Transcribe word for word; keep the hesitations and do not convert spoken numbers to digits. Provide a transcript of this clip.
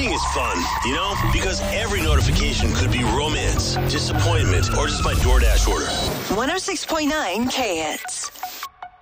Dating is fun, you know, because every notification could be romance, disappointment, or just my DoorDash order. one oh six point nine K Hits.